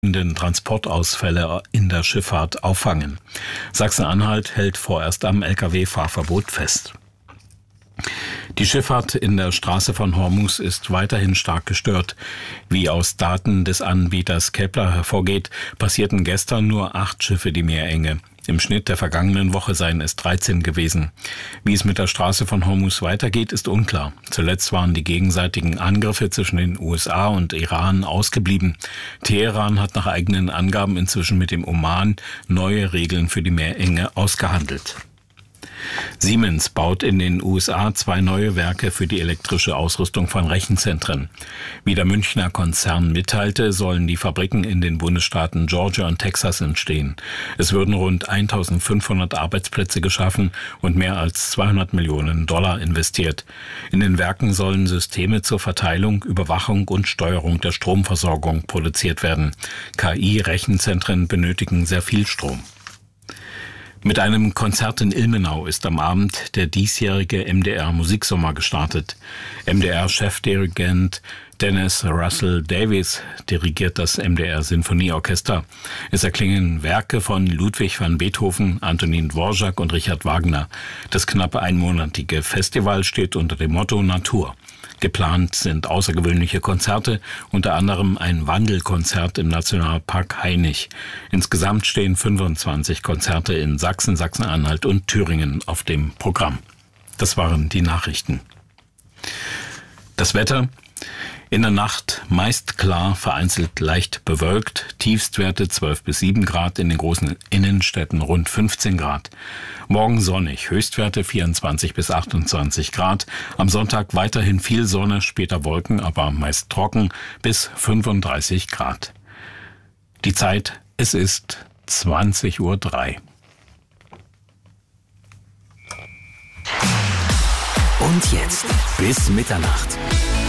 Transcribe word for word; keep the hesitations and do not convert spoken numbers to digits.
Transportausfälle in der Schifffahrt auffangen. Sachsen-Anhalt hält vorerst am L K W-Fahrverbot fest. Die Schifffahrt in der Straße von Hormuz ist weiterhin stark gestört. Wie aus Daten des Anbieters Kepler hervorgeht, passierten gestern nur acht Schiffe die Meerenge. Im Schnitt der vergangenen Woche seien es dreizehn gewesen. Wie es mit der Straße von Hormuz weitergeht, ist unklar. Zuletzt waren die gegenseitigen Angriffe zwischen den U S A und Iran ausgeblieben. Teheran hat nach eigenen Angaben inzwischen mit dem Oman neue Regeln für die Meerenge ausgehandelt. Siemens baut in den U S A zwei neue Werke für die elektrische Ausrüstung von Rechenzentren. Wie der Münchner Konzern mitteilte, sollen die Fabriken in den Bundesstaaten Georgia und Texas entstehen. Es würden rund eintausendfünfhundert Arbeitsplätze geschaffen und mehr als zweihundert Millionen Dollar investiert. In den Werken sollen Systeme zur Verteilung, Überwachung und Steuerung der Stromversorgung produziert werden. K I-Rechenzentren benötigen sehr viel Strom. Mit einem Konzert in Ilmenau ist am Abend der diesjährige M D R-Musiksommer gestartet. M D R-Chefdirigent Dennis Russell Davies dirigiert das M D R-Sinfonieorchester. Es erklingen Werke von Ludwig van Beethoven, Antonin Dvorak und Richard Wagner. Das knapp einmonatige Festival steht unter dem Motto Natur. Geplant sind außergewöhnliche Konzerte, unter anderem ein Wandelkonzert im Nationalpark Hainich. Insgesamt stehen fünfundzwanzig Konzerte in Sachsen, Sachsen-Anhalt und Thüringen auf dem Programm. Das waren die Nachrichten. Das Wetter: In der Nacht meist klar, vereinzelt leicht bewölkt, Tiefstwerte zwölf bis sieben Grad, in den großen Innenstädten rund fünfzehn Grad. Morgen sonnig, Höchstwerte vierundzwanzig bis achtundzwanzig Grad. Am Sonntag weiterhin viel Sonne, später Wolken, aber meist trocken, bis fünfunddreißig Grad. Die Zeit: Es ist zwanzig Uhr drei. Und jetzt bis Mitternacht.